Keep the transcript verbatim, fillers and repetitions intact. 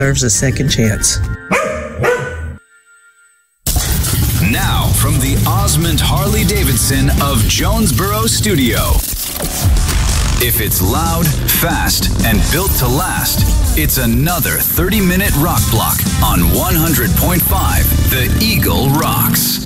deserves a second chance. Now, from the Osmond Harley-Davidson of Jonesboro Studio. If it's loud, fast, and built to last, it's another thirty-minute rock block on one hundred point five The Eagle Rocks.